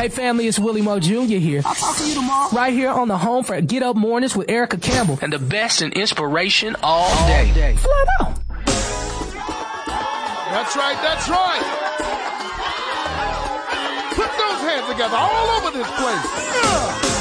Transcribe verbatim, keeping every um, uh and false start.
Hey family, it's Willie Mo Junior here. I'll talk to you tomorrow. Right here on the home for Get Up Mornings with Erica Campbell. And the best in inspiration all day. All day. Flat out. That's right, that's right. Put those hands together all over this place. Yeah.